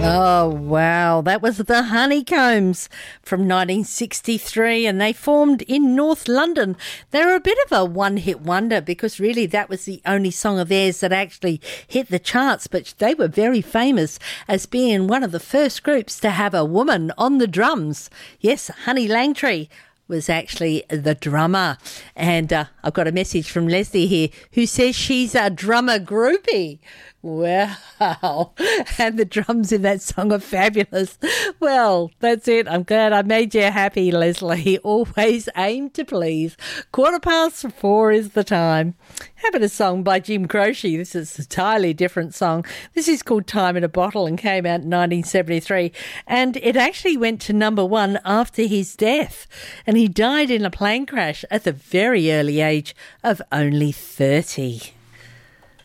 Oh, wow. That was the Honeycombs from 1963, and they formed in North London. They were a bit of a one-hit wonder because really that was the only song of theirs that actually hit the charts, but they were very famous as being one of the first groups to have a woman on the drums. Yes, Honey Langtree was actually the drummer. And I've got a message from Leslie here who says she's a drummer groupie. Wow. And the drums in that song are fabulous. Well, that's it. I'm glad I made you happy, Leslie. Always aim to please. 4:15 is the time. Having a song by Jim Croce. This is an entirely different song. This is called Time in a Bottle and came out in 1973. And it actually went to number one after his death. And he died in a plane crash at the very early age of only 30.